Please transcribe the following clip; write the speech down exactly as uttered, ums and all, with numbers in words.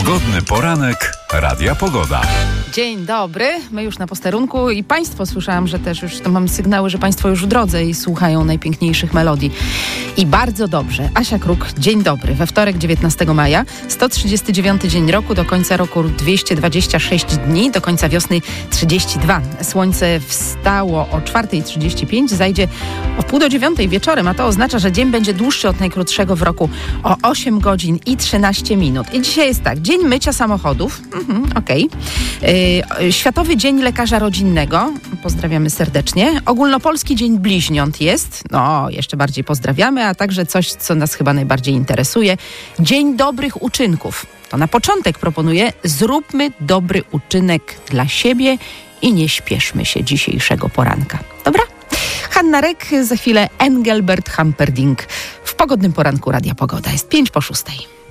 Pogodny poranek Radia Pogoda. Dzień dobry, my już na posterunku i Państwo, słyszałam, że też już to mam sygnały, że Państwo już w drodze i słuchają najpiękniejszych melodii. I bardzo dobrze. Asia Kruk, dzień dobry. We wtorek dziewiętnastego maja, sto trzydziesty dziewiąty dzień roku, do końca roku dwieście dwadzieścia sześć dni, do końca wiosny trzydzieści dwa. Słońce wstało o czwarta trzydzieści pięć, zajdzie o pół do dziewiątej wieczorem, a to oznacza, że dzień będzie dłuższy od najkrótszego w roku o osiem godzin i trzynaście minut. I dzisiaj jest tak, dzień mycia samochodów, mhm, okej. Okay. Światowy Dzień Lekarza Rodzinnego, pozdrawiamy serdecznie. Ogólnopolski Dzień Bliźniąt jest, no jeszcze bardziej pozdrawiamy, a także coś, co nas chyba najbardziej interesuje, Dzień Dobrych Uczynków. To na początek proponuję, zróbmy dobry uczynek dla siebie i nie śpieszmy się dzisiejszego poranka. Dobra? Hanna Rek, za chwilę Engelbert Humperdinck w Pogodnym Poranku Radia Pogoda. Jest pięć po szóstej.